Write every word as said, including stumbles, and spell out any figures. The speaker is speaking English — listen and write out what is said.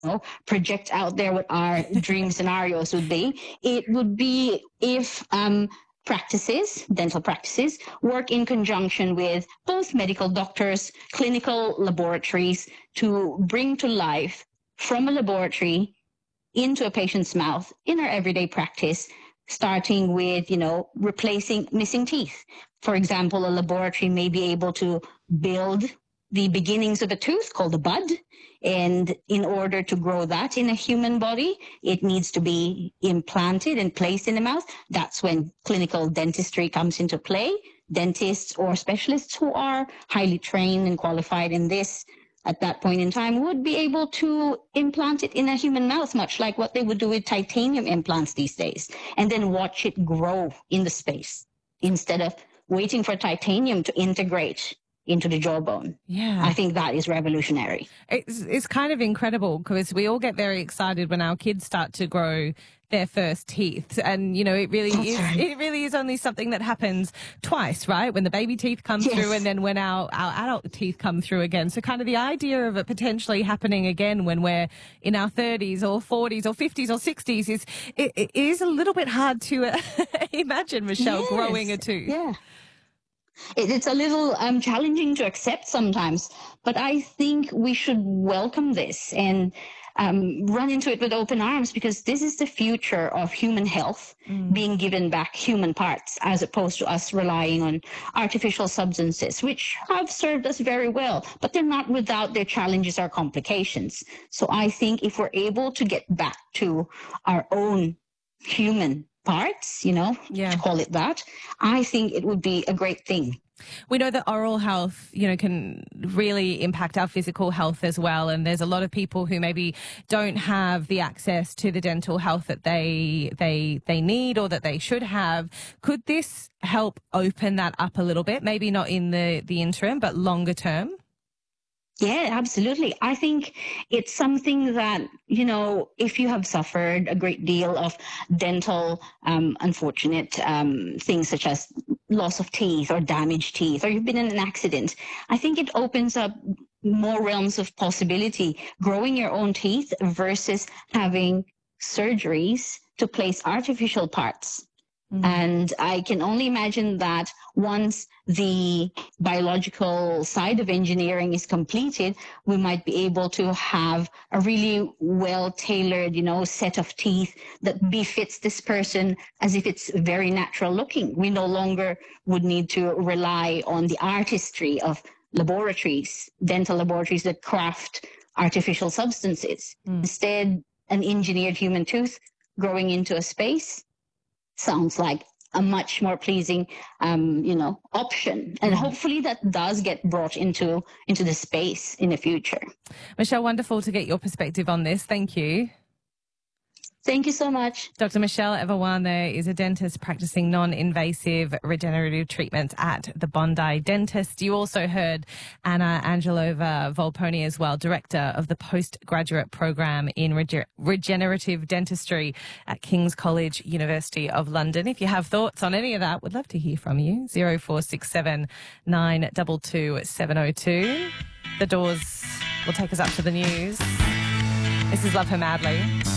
know, project out there what our dream scenarios would be, it would be if um, practices, dental practices, work in conjunction with both medical doctors, clinical laboratories to bring to life from a laboratory into a patient's mouth in our everyday practice, starting with, you know, replacing missing teeth. For example, a laboratory may be able to build the beginnings of a tooth called a bud. And in order to grow that in a human body, it needs to be implanted and placed in the mouth. That's when clinical dentistry comes into play. Dentists or specialists who are highly trained and qualified in this at that point in time would be able to implant it in a human mouth, much like what they would do with titanium implants these days, and then watch it grow in the space instead of waiting for titanium to integrate into the jawbone. Yeah. I think that is revolutionary. It's, it's kind of incredible because we all get very excited when our kids start to grow their first teeth. And, you know, it really That's is, right. it really is only something that happens twice, right? When the baby teeth come Yes. through and then when our, our adult teeth come through again. So kind of the idea of it potentially happening again when we're in our thirties or forties or fifties or sixties is, it, it is a little bit hard to uh, imagine, Michelle, Yes. growing a tooth. Yeah. It, it's a little um, challenging to accept sometimes, but I think we should welcome this and um, run into it with open arms, because this is the future of human health, mm. being given back human parts as opposed to us relying on artificial substances, which have served us very well, but they're not without their challenges or complications. So I think if we're able to get back to our own human parts, you know, yeah. to call it that, I think it would be a great thing. We know that oral health, you know, can really impact our physical health as well. And there's a lot of people who maybe don't have the access to the dental health that they they they need or that they should have. Could this help open that up a little bit? Maybe not in the, the interim, but longer term? Yeah, absolutely. I think it's something that, you know, if you have suffered a great deal of dental um, unfortunate um, things such as loss of teeth or damaged teeth, or you've been in an accident, I think it opens up more realms of possibility, growing your own teeth versus having surgeries to place artificial parts. Mm. And I can only imagine that once the biological side of engineering is completed, we might be able to have a really well-tailored, you know, set of teeth that befits this person as if it's very natural looking. We no longer would need to rely on the artistry of laboratories, dental laboratories that craft artificial substances. Mm. Instead, an engineered human tooth growing into a space sounds like a much more pleasing, um, you know, option. And hopefully that does get brought into, into the space in the future. Michelle, wonderful to get your perspective on this. Thank you. Thank you so much. Doctor Michelle Evawan there is a dentist practicing non-invasive regenerative treatments at the Bondi Dentist. You also heard Anna Angelova Volponi as well, Director of the Postgraduate Program in Rege- Regenerative Dentistry at King's College, University of London. If you have thoughts on any of that, we'd love to hear from you. zero four six seven nine two two seven zero two. The Doors will take us up to the news. This is Love Her Madly.